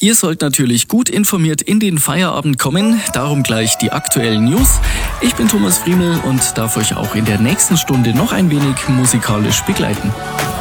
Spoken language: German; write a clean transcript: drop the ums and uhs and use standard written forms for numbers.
Ihr sollt natürlich gut informiert in den Feierabend kommen, darum gleich die aktuellen News. Ich bin Thomas Friemel und darf euch auch in der nächsten Stunde noch ein wenig musikalisch begleiten.